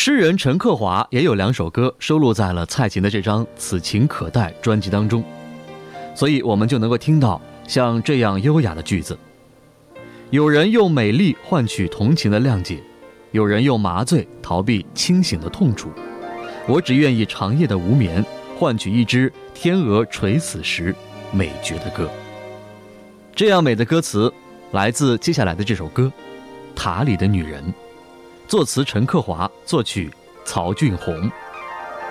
诗人陈克华也有2首歌收录在了蔡琴的这张《此情可待》专辑当中，所以我们就能够听到像这样优雅的句子：有人用美丽换取同情的谅解，有人用麻醉逃避清醒的痛楚，我只愿意长夜的无眠换取一支天鹅垂死时美绝的歌。这样美的歌词来自接下来的这首歌《塔里的女人》，作词陈克华，作曲曹俊宏。